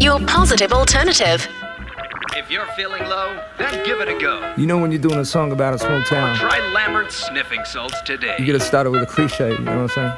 your positive alternative. If you're feeling low, then give it a go. You know when you're doing a song about a small town, Try Lambert's sniffing salts today. you gotta start it with a cliche, you know what I'm saying?